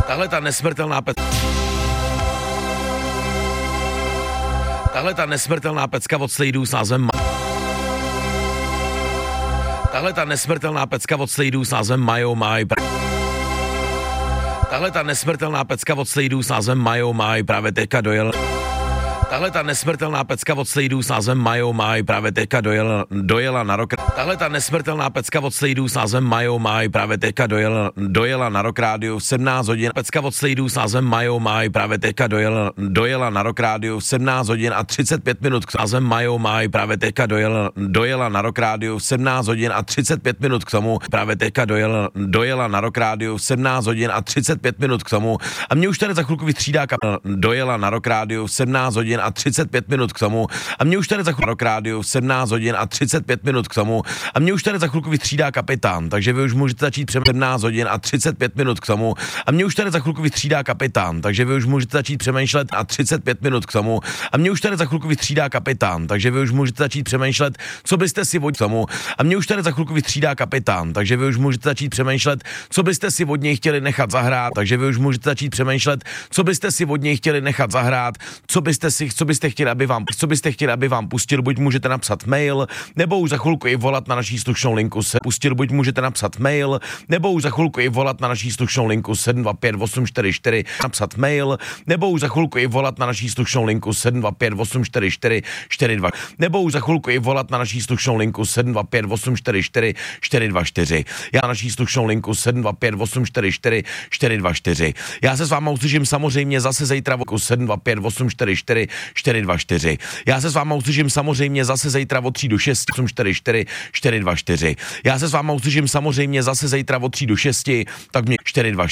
Tahle ta nesmrtelná pecka od Sladeů s názvem Tahle ta nesmrtelná pecka od Sladeů s názvem My Oh My. Tahle ta nesmrtelná pecka od Sladeů s názvem My Oh My právě teďka dojel. Tahle ta nesmrtelná pecka od Sladeů s názvem My Oh My právě teďka dojela na rok. Tahle ta nesmrtelná pecka od Sladeů s názvem My Oh My právě teďka dojela na Rock rádiu v 17 hodin. Pecka od Sladeů s názvem My Oh My právě teďka dojela na Rock rádiu v 17 hodin a 35 minut k názvem My Oh My právě teďka dojela na Rock rádiu v 17 hodin a 35 minut k tomu právě teďka dojela na Rock rádiu v 17 hodin a 35 minut k tomu a mě už tady za chvilku vystřídá dojela na Rock rádiu v 17 hodin a 35 minut k tomu a mě už tady za chvilku Rock rádiu v 17 hodin a 35 minut k tomu a mě už tady za chvilku vystřídá kapitán, takže vy už můžete začít 17 hodin a 35 minut k tomu a mě už tady za chvilku vystřídá kapitán, takže vy už můžete začít přemýšlet a 35 minut k tomu a mě už tady za chvilku vystřídá kapitán, takže vy už můžete začít přemýšlet, co byste si od tomu a mě už tady za chvilku vystřídá kapitán, takže vy už můžete začít přemýšlet, co byste si od něj chtěli nechat zahrát, takže vy už můžete začít přemýšlet, co byste si od něj chtěli nechat zahrát, co byste chtěli, aby vám pustil, buď můžete napsat mail, nebo už za chvilku i volat na naší slušnou linku buď můžete napsat mail, nebo už za chvilku i volat na naší slušnou linku 725 844, napsat mail, nebo už za chvilku i volat na naší slušnou linku 725 844 42, nebo už za chvilku i volat na naší slušnou linku 725 844 424. Já na naší slušnou linku 725 844 424. Já se s váma uslyším samozřejmě zase zítra v 725 844 424. Já se s váma uslyším samozřejmě zase zítra od 3 do 6 844 424. Já se s váma uslyším samozřejmě zase zítra od 3 do 6, tak mě 424.